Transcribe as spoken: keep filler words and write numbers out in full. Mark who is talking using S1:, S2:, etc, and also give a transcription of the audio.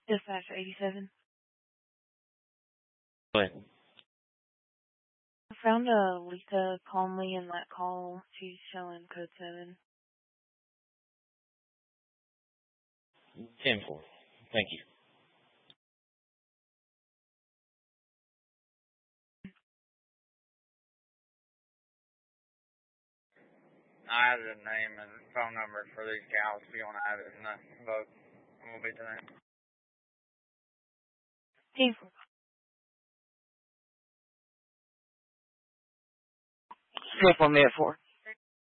S1: Dispatch eighty-seven.
S2: Go ahead.
S1: I found a Lisa Calmly in that call. She's showing code seven.
S2: ten four. Thank you.
S3: I have the name and phone number for these gals if you want to have it in the vote. We'll be doing it.
S1: ten four.
S4: Smith on me at four.